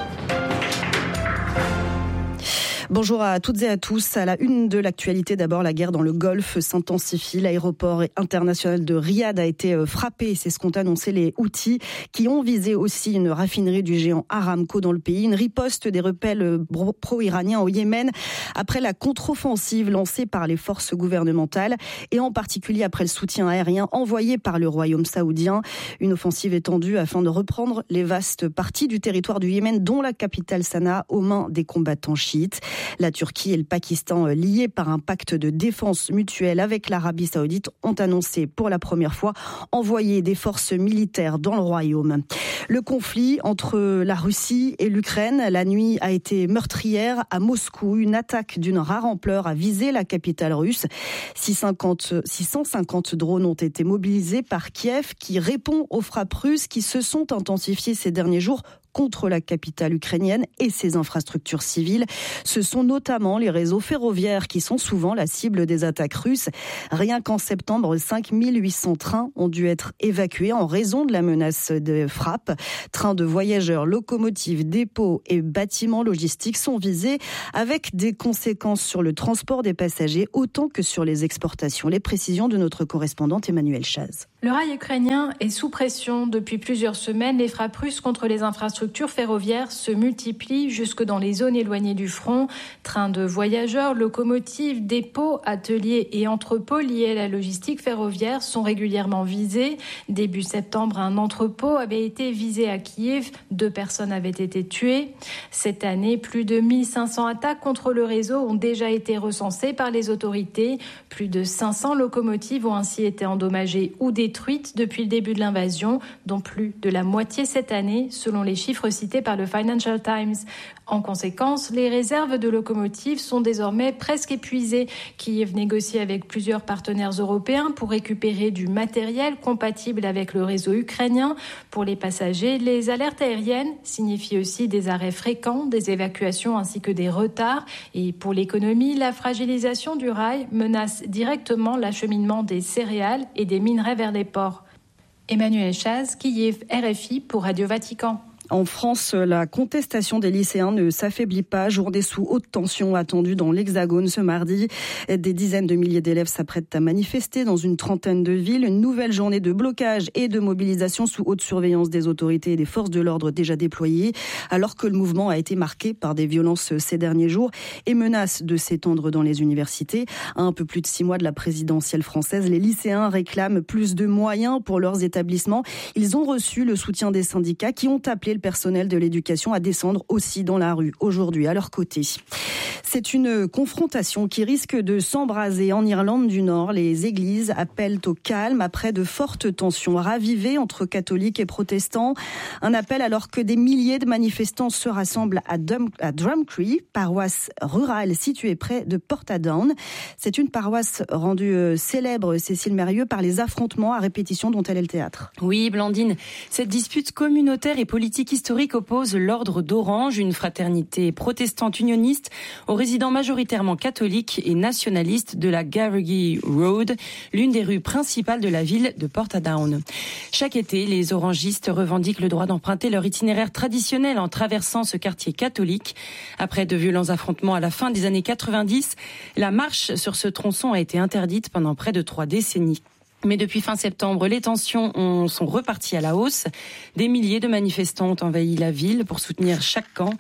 Bonjour à toutes et à tous. À la une de l'actualité, d'abord, la guerre dans le Golfe s'intensifie. L'aéroport international de Riyad a été frappé. C'est ce qu'ont annoncé les Houthis, qui ont visé aussi une raffinerie du géant Aramco dans le pays. Une riposte des rebelles pro-iraniens au Yémen après la contre-offensive lancée par les forces gouvernementales et en particulier après le soutien aérien envoyé par le royaume saoudien. Une offensive étendue afin de reprendre les vastes parties du territoire du Yémen, dont la capitale Sanaa, aux mains des combattants chiites. La Turquie et le Pakistan, liés par un pacte de défense mutuelle avec l'Arabie saoudite, ont annoncé pour la première fois envoyer des forces militaires dans le royaume. Le conflit entre la Russie et l'Ukraine, la nuit a été meurtrière à Moscou. Une attaque d'une rare ampleur a visé la capitale russe. six cent cinquante drones ont été mobilisés par Kiev, qui répond aux frappes russes qui se sont intensifiées ces derniers jours contre la capitale ukrainienne et ses infrastructures civiles. Ce sont notamment les réseaux ferroviaires qui sont souvent la cible des attaques russes. Rien qu'en septembre, cinq mille huit cents trains ont dû être évacués en raison de la menace de frappe. Trains de voyageurs, locomotives, dépôts et bâtiments logistiques sont visés avec des conséquences sur le transport des passagers autant que sur les exportations. Les précisions de notre correspondante Emmanuelle Chaz. Le rail ukrainien est sous pression. Depuis plusieurs semaines, les frappes russes contre les infrastructures ferroviaires se multiplient jusque dans les zones éloignées du front. Trains de voyageurs, locomotives, dépôts, ateliers et entrepôts liés à la logistique ferroviaire sont régulièrement visés. Début septembre, un entrepôt avait été visé à Kiev. Deux personnes avaient été tuées. Cette année, plus de mille cinq cents attaques contre le réseau ont déjà été recensées par les autorités. Plus de cinq cents locomotives ont ainsi été endommagées ou détruites depuis le début de l'invasion, dont plus de la moitié cette année, selon les chiffres cités par le Financial Times. En conséquence, les réserves de locomotives sont désormais presque épuisées. Kiev négocie avec plusieurs partenaires européens pour récupérer du matériel compatible avec le réseau ukrainien. Pour les passagers, les alertes aériennes signifient aussi des arrêts fréquents, des évacuations ainsi que des retards. Et pour l'économie, la fragilisation du rail menace directement l'acheminement des céréales et des minerais vers les ports. Emmanuelle Chaz, Kiev, R F I pour Radio Vatican. En France, la contestation des lycéens ne s'affaiblit pas. Journée sous haute tension attendue dans l'Hexagone ce mardi. Des dizaines de milliers d'élèves s'apprêtent à manifester dans une trentaine de villes. Une nouvelle journée de blocage et de mobilisation sous haute surveillance des autorités et des forces de l'ordre déjà déployées, alors que le mouvement a été marqué par des violences ces derniers jours et menace de s'étendre dans les universités. À un peu plus de six mois de la présidentielle française, les lycéens réclament plus de moyens pour leurs établissements. Ils ont reçu le soutien des syndicats qui ont appelé le personnel de l'éducation à descendre aussi dans la rue aujourd'hui à leur côté. C'est une confrontation qui risque de s'embraser en Irlande du Nord. Les églises appellent au calme après de fortes tensions ravivées entre catholiques et protestants. Un appel alors que des milliers de manifestants se rassemblent à, Dum- à Drumcree, paroisse rurale située près de Portadown. C'est une paroisse rendue célèbre, Cécile Mérieux, par les affrontements à répétition dont elle est le théâtre. Oui, Blandine, cette dispute communautaire et politique historique oppose l'ordre d'Orange, une fraternité protestante unioniste, aux résidents majoritairement catholiques et nationalistes de la Garrigue Road, l'une des rues principales de la ville de Portadown. Chaque été, les orangistes revendiquent le droit d'emprunter leur itinéraire traditionnel en traversant ce quartier catholique. Après de violents affrontements à la fin des années quatre-vingt-dix, la marche sur ce tronçon a été interdite pendant près de trois décennies. Mais depuis fin septembre, les tensions ont, sont reparties à la hausse. Des milliers de manifestants ont envahi la ville pour soutenir chaque camp.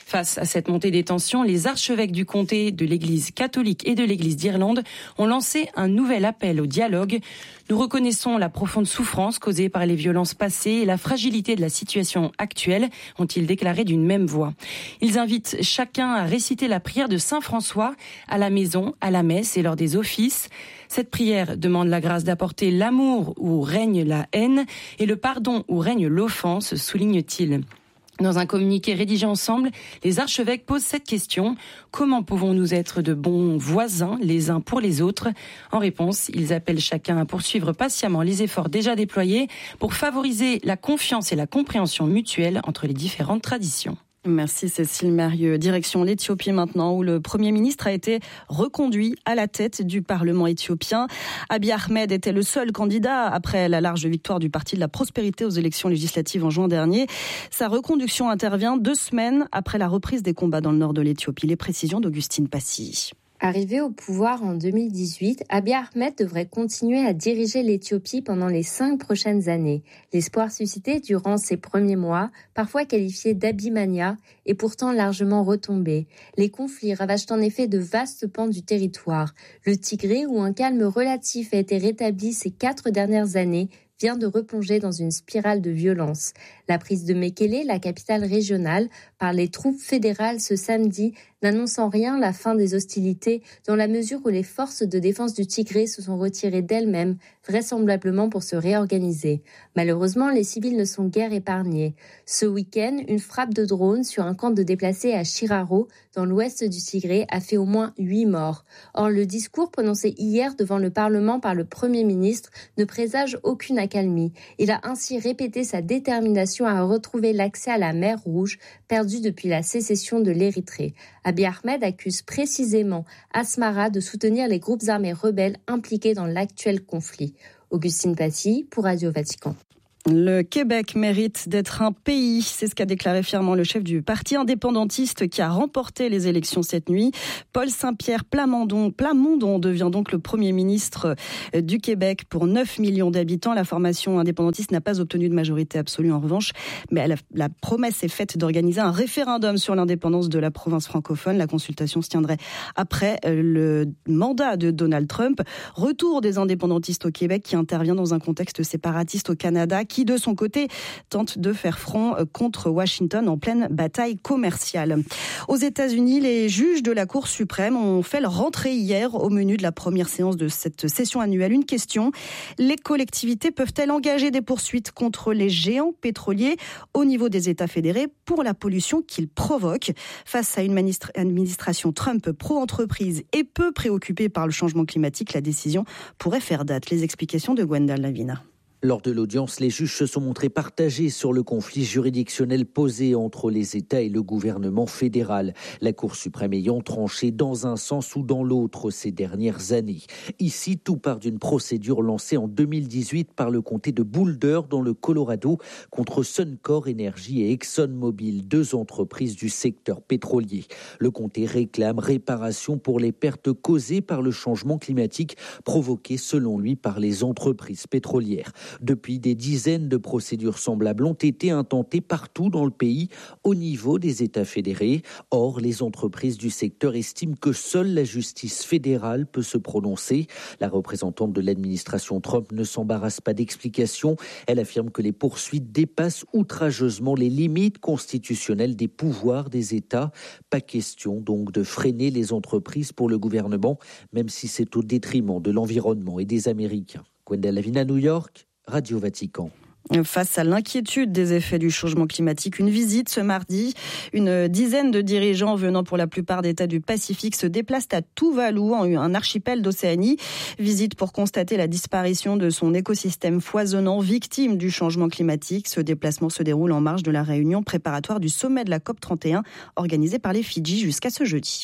Face à cette montée des tensions, les archevêques du comté, de l'Église catholique et de l'Église d'Irlande ont lancé un nouvel appel au dialogue. Nous reconnaissons la profonde souffrance causée par les violences passées et la fragilité de la situation actuelle, ont-ils déclaré d'une même voix. Ils invitent chacun à réciter la prière de Saint François à la maison, à la messe et lors des offices. Cette prière demande la grâce d'apporter l'amour où règne la haine et le pardon où règne l'offense, souligne-t-il. Dans un communiqué rédigé ensemble, les archevêques posent cette question. Comment pouvons-nous être de bons voisins les uns pour les autres ? En réponse, ils appellent chacun à poursuivre patiemment les efforts déjà déployés pour favoriser la confiance et la compréhension mutuelle entre les différentes traditions. Merci Cécile Mérieux. Direction l'Éthiopie maintenant, où le Premier ministre a été reconduit à la tête du Parlement éthiopien. Abiy Ahmed était le seul candidat après la large victoire du Parti de la Prospérité aux élections législatives en juin dernier. Sa reconduction intervient deux semaines après la reprise des combats dans le nord de l'Éthiopie. Les précisions d'Augustine Passy. Arrivé au pouvoir en deux mille dix-huit, Abiy Ahmed devrait continuer à diriger l'Éthiopie pendant les cinq prochaines années. L'espoir suscité durant ces premiers mois, parfois qualifié d'Abimania, est pourtant largement retombé. Les conflits ravagent en effet de vastes pans du territoire. Le Tigré, où un calme relatif a été rétabli ces quatre dernières années, vient de replonger dans une spirale de violence. La prise de Mekele, la capitale régionale, par les troupes fédérales ce samedi, n'annonce en rien la fin des hostilités, dans la mesure où les forces de défense du Tigré se sont retirées d'elles-mêmes, vraisemblablement pour se réorganiser. Malheureusement, les civils ne sont guère épargnés. Ce week-end, une frappe de drone sur un camp de déplacés à Shiraro, dans l'ouest du Tigré, a fait au moins huit morts. Or, le discours prononcé hier devant le Parlement par le Premier ministre ne présage aucune accalmie. Il a ainsi répété sa détermination à retrouver l'accès à la mer Rouge, perdue depuis la sécession de l'Érythrée. Abiy Ahmed accuse précisément Asmara de soutenir les groupes armés rebelles impliqués dans l'actuel conflit. Augustine Passy pour Radio Vatican. Le Québec mérite d'être un pays, c'est ce qu'a déclaré fièrement le chef du parti indépendantiste qui a remporté les élections cette nuit. Paul Saint-Pierre Plamondon, Plamondon devient donc le Premier ministre du Québec pour neuf millions d'habitants. La formation indépendantiste n'a pas obtenu de majorité absolue en revanche, mais la, la promesse est faite d'organiser un référendum sur l'indépendance de la province francophone. La consultation se tiendrait après le mandat de Donald Trump. Retour des indépendantistes au Québec qui intervient dans un contexte séparatiste au Canada, qui de son côté tente de faire front contre Washington en pleine bataille commerciale. Aux États-Unis, les juges de la Cour suprême ont fait leur rentrée hier au menu de la première séance de cette session annuelle. Une question, les collectivités peuvent-elles engager des poursuites contre les géants pétroliers au niveau des États fédérés pour la pollution qu'ils provoquent? Face à une administration Trump pro-entreprise et peu préoccupée par le changement climatique, la décision pourrait faire date. Les explications de Gwendal Lavina. Lors de l'audience, les juges se sont montrés partagés sur le conflit juridictionnel posé entre les États et le gouvernement fédéral. La Cour suprême ayant tranché dans un sens ou dans l'autre ces dernières années. Ici, tout part d'une procédure lancée en deux mille dix-huit par le comté de Boulder dans le Colorado contre Suncor Energy et ExxonMobil, deux entreprises du secteur pétrolier. Le comté réclame réparation pour les pertes causées par le changement climatique provoqué selon lui par les entreprises pétrolières. Depuis, des dizaines de procédures semblables ont été intentées partout dans le pays au niveau des États fédérés. Or, les entreprises du secteur estiment que seule la justice fédérale peut se prononcer. La représentante de l'administration Trump ne s'embarrasse pas d'explications. Elle affirme que les poursuites dépassent outrageusement les limites constitutionnelles des pouvoirs des États. Pas question donc de freiner les entreprises pour le gouvernement, même si c'est au détriment de l'environnement et des Américains. Gwendal Lavina, New York, Radio Vatican. Face à l'inquiétude des effets du changement climatique, une visite ce mardi. Une dizaine de dirigeants venant pour la plupart d'États du Pacifique se déplacent à Tuvalu, un archipel d'Océanie. Visite pour constater la disparition de son écosystème foisonnant, victime du changement climatique. Ce déplacement se déroule en marge de la réunion préparatoire du sommet de la COP trente et un, organisée par les Fidji jusqu'à ce jeudi.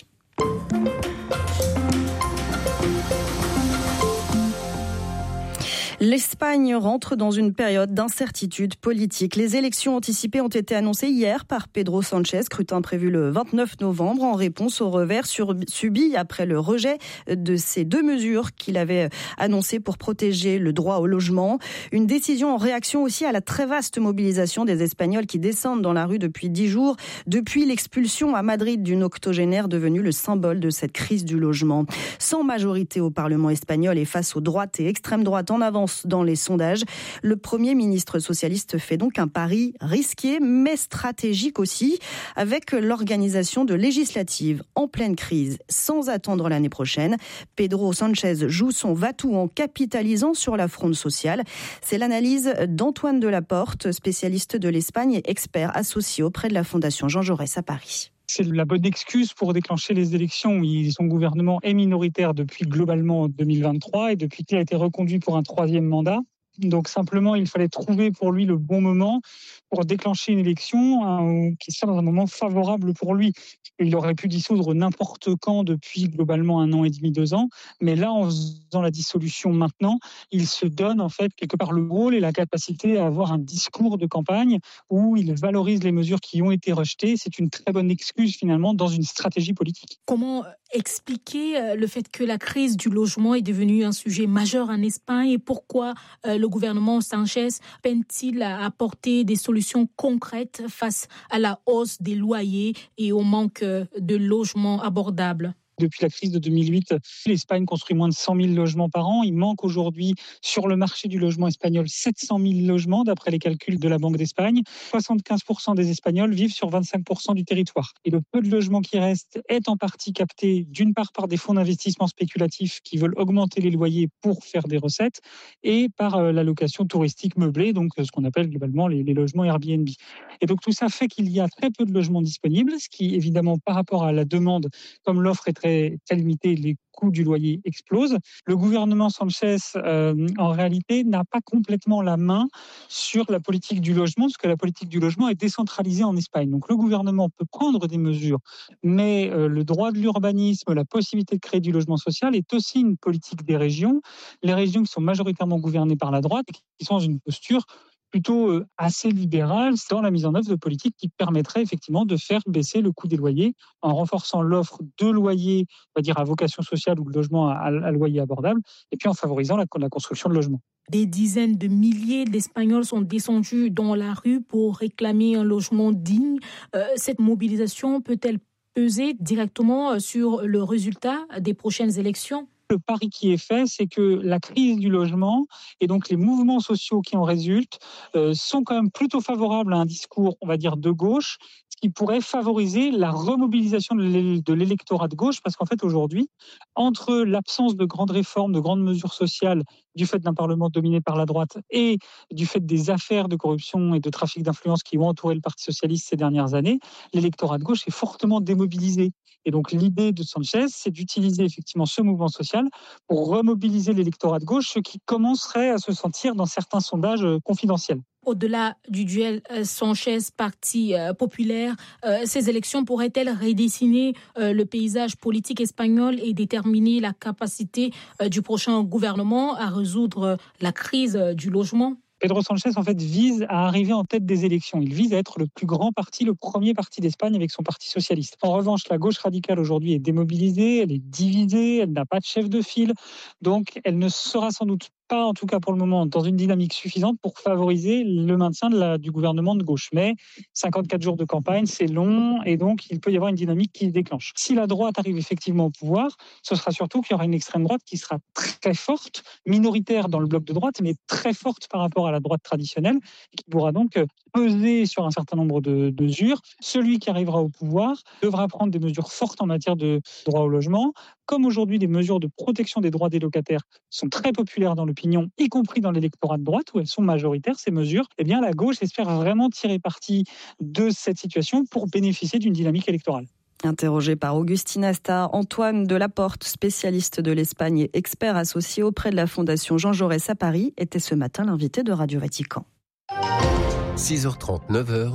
L'Espagne rentre dans une période d'incertitude politique. Les élections anticipées ont été annoncées hier par Pedro Sánchez, scrutin prévu le vingt-neuf novembre, en réponse au revers subi après le rejet de ces deux mesures qu'il avait annoncées pour protéger le droit au logement. Une décision en réaction aussi à la très vaste mobilisation des Espagnols qui descendent dans la rue depuis dix jours, depuis l'expulsion à Madrid d'une octogénaire devenue le symbole de cette crise du logement. Sans majorité au Parlement espagnol et face aux droites et extrême droite en avance dans les sondages, le Premier ministre socialiste fait donc un pari risqué mais stratégique aussi, avec l'organisation de législatives en pleine crise sans attendre l'année prochaine. Pedro Sánchez joue son va-tout en capitalisant sur la fronde sociale. C'est l'analyse d'Antoine Delaporte, spécialiste de l'Espagne et expert associé auprès de la Fondation Jean Jaurès à Paris. C'est la bonne excuse pour déclencher les élections. Son gouvernement est minoritaire depuis globalement deux mille vingt-trois et depuis qu'il a été reconduit pour un troisième mandat. Donc simplement, il fallait trouver pour lui le bon moment pour déclencher une élection hein, qui soit dans un moment favorable pour lui. Il aurait pu dissoudre n'importe quand depuis globalement un an et demi, deux ans. Mais là, en faisant la dissolution maintenant, il se donne en fait quelque part le rôle et la capacité à avoir un discours de campagne où il valorise les mesures qui ont été rejetées. C'est une très bonne excuse finalement dans une stratégie politique. Comment expliquer le fait que la crise du logement est devenue un sujet majeur en Espagne et pourquoi le gouvernement Sánchez peine-t-il à apporter des solutions concrètes face à la hausse des loyers et au manque de logements abordables ? Depuis la crise de deux mille huit, l'Espagne construit moins de cent mille logements par an. Il manque aujourd'hui sur le marché du logement espagnol sept cent mille logements d'après les calculs de la Banque d'Espagne. soixante-quinze pour cent des Espagnols vivent sur vingt-cinq pour cent du territoire. Et le peu de logements qui reste est en partie capté d'une part par des fonds d'investissement spéculatifs qui veulent augmenter les loyers pour faire des recettes et par la location touristique meublée, donc ce qu'on appelle globalement les, les logements Airbnb. Et donc tout ça fait qu'il y a très peu de logements disponibles, ce qui évidemment par rapport à la demande, comme l'offre est très très limité, les coûts du loyer explosent. Le gouvernement Sánchez, euh, en réalité, n'a pas complètement la main sur la politique du logement, parce que la politique du logement est décentralisée en Espagne. Donc le gouvernement peut prendre des mesures, mais euh, le droit de l'urbanisme, la possibilité de créer du logement social est aussi une politique des régions. Les régions qui sont majoritairement gouvernées par la droite, qui sont dans une posture plutôt assez libérale dans la mise en œuvre de politiques qui permettraient effectivement de faire baisser le coût des loyers en renforçant l'offre de loyers, on va dire à vocation sociale ou de logements à, à loyer abordable, et puis en favorisant la, la construction de logements. Des dizaines de milliers d'Espagnols sont descendus dans la rue pour réclamer un logement digne. Euh, cette mobilisation peut-elle peser directement sur le résultat des prochaines élections ? Le pari qui est fait, c'est que la crise du logement et donc les mouvements sociaux qui en résultent euh, sont quand même plutôt favorables à un discours, on va dire, de gauche, ce qui pourrait favoriser la remobilisation de l'électorat de gauche, parce qu'en fait, aujourd'hui, entre l'absence de grandes réformes, de grandes mesures sociales, du fait d'un Parlement dominé par la droite et du fait des affaires de corruption et de trafic d'influence qui ont entouré le Parti socialiste ces dernières années, l'électorat de gauche est fortement démobilisé. Et donc l'idée de Sánchez, c'est d'utiliser effectivement ce mouvement social pour remobiliser l'électorat de gauche, ce qui commencerait à se sentir dans certains sondages confidentiels. Au-delà du duel Sánchez-Parti populaire, euh, ces élections pourraient-elles redessiner euh, le paysage politique espagnol et déterminer la capacité euh, du prochain gouvernement à résoudre euh, la crise euh, du logement ? Pedro Sánchez, en fait, vise à arriver en tête des élections. Il vise à être le plus grand parti, le premier parti d'Espagne avec son parti socialiste. En revanche, la gauche radicale aujourd'hui est démobilisée, elle est divisée, elle n'a pas de chef de file. Donc, elle ne sera sans doute pas, en tout cas pour le moment, dans une dynamique suffisante pour favoriser le maintien de la, du gouvernement de gauche. Mais cinquante-quatre jours de campagne, c'est long et donc il peut y avoir une dynamique qui se déclenche. Si la droite arrive effectivement au pouvoir, ce sera surtout qu'il y aura une extrême droite qui sera très forte, minoritaire dans le bloc de droite, mais très forte par rapport à la droite traditionnelle et qui pourra donc peser sur un certain nombre de, de mesures. Celui qui arrivera au pouvoir devra prendre des mesures fortes en matière de droit au logement. Comme aujourd'hui, les mesures de protection des droits des locataires sont très populaires dans l'opinion, y compris dans l'électorat de droite, où elles sont majoritaires, ces mesures, eh bien, la gauche espère vraiment tirer parti de cette situation pour bénéficier d'une dynamique électorale. Interrogé par Augustine Asta, Antoine Delaporte, spécialiste de l'Espagne et expert associé auprès de la Fondation Jean Jaurès à Paris, était ce matin l'invité de Radio Vatican. six heures trente, neuf heures,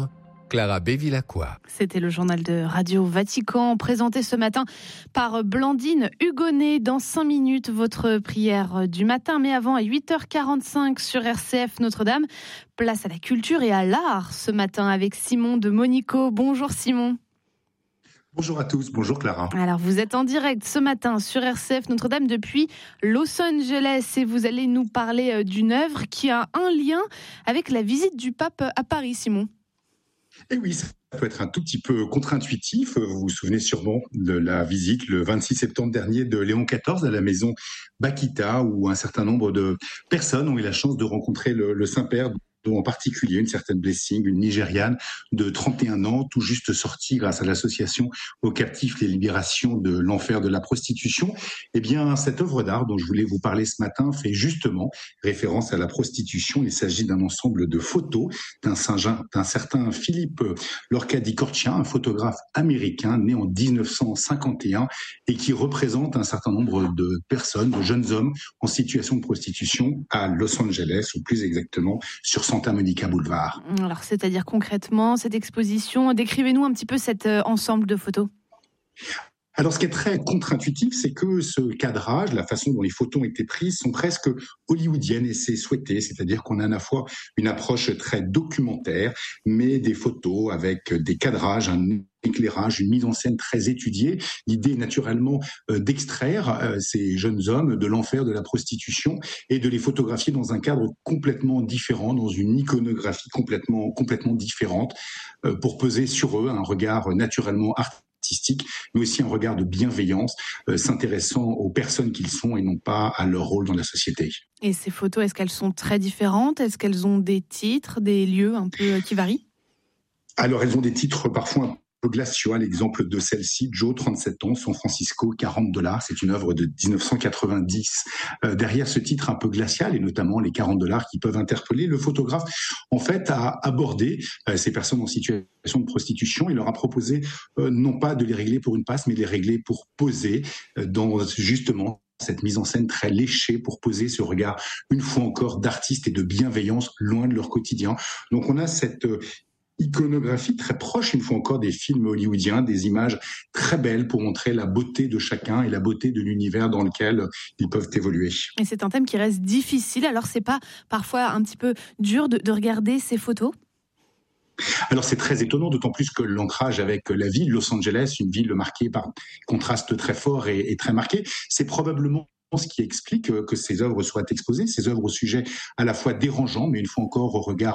Clara Bévilacqua. C'était le journal de Radio Vatican, présenté ce matin par Blandine Hugonnet. Dans cinq minutes, votre prière du matin. Mais avant, à huit heures quarante-cinq sur R C F Notre-Dame, place à la culture et à l'art ce matin avec Simon de Monico. Bonjour Simon. Bonjour à tous, bonjour Clara. Alors vous êtes en direct ce matin sur R C F Notre-Dame depuis Los Angeles et vous allez nous parler d'une œuvre qui a un lien avec la visite du pape à Paris, Simon. Eh oui, ça peut être un tout petit peu contre-intuitif. Vous vous souvenez sûrement de la visite le vingt-six septembre dernier de Léon quatorze à la maison Bakita, où un certain nombre de personnes ont eu la chance de rencontrer le, le Saint-Père, dont en particulier une certaine Blessing, une Nigériane de trente et un ans, tout juste sortie grâce à l'association aux captifs les libérations de l'enfer de la prostitution. Eh bien, cette œuvre d'art dont je voulais vous parler ce matin fait justement référence à la prostitution. Il s'agit d'un ensemble de photos d'un, d'un certain Philippe Lorca di Corcia, un photographe américain né en dix-neuf cent cinquante et un et qui représente un certain nombre de personnes, de jeunes hommes en situation de prostitution à Los Angeles, ou plus exactement sur Santa Monica Boulevard. Alors, c'est-à-dire concrètement, cette exposition, décrivez-nous un petit peu cet euh, ensemble de photos. Alors, ce qui est très contre-intuitif, c'est que ce cadrage, la façon dont les photos ont été prises, sont presque hollywoodiennes et c'est souhaité. C'est-à-dire qu'on a à la fois une approche très documentaire, mais des photos avec des cadrages, un éclairage, une mise en scène très étudiée. L'idée, naturellement, euh, d'extraire euh, ces jeunes hommes de l'enfer de la prostitution et de les photographier dans un cadre complètement différent, dans une iconographie complètement, complètement différente, euh, pour peser sur eux un regard naturellement artistique. artistique, mais aussi un regard de bienveillance, euh, s'intéressant aux personnes qu'ils sont et non pas à leur rôle dans la société. Et ces photos, est-ce qu'elles sont très différentes ? Est-ce qu'elles ont des titres, des lieux un peu euh, qui varient ? Alors, elles ont des titres parfois un peu glaciaux. L'exemple de celle-ci, Joe, trente-sept ans, San Francisco, quarante dollars. C'est une œuvre de dix-neuf cent quatre-vingt-dix. Euh, derrière ce titre un peu glacial, et notamment les quarante dollars qui peuvent interpeller, le photographe, en fait, a abordé euh, ces personnes en situation de prostitution. Il leur a proposé euh, non pas de les régler pour une passe, mais de les régler pour poser euh, dans justement cette mise en scène très léchée pour poser ce regard, une fois encore, d'artistes et de bienveillance loin de leur quotidien. Donc on a cette euh, iconographie très proche, une fois encore, des films hollywoodiens, des images très belles pour montrer la beauté de chacun et la beauté de l'univers dans lequel ils peuvent évoluer. Et c'est un thème qui reste difficile, alors c'est pas parfois un petit peu dur de, de regarder ces photos ? Alors c'est très étonnant, d'autant plus que l'ancrage avec la ville, Los Angeles, une ville marquée par contrastes très forts et, et très marqués, c'est probablement ce qui explique que ces œuvres soient exposées, ces œuvres au sujet à la fois dérangeant, mais une fois encore au regard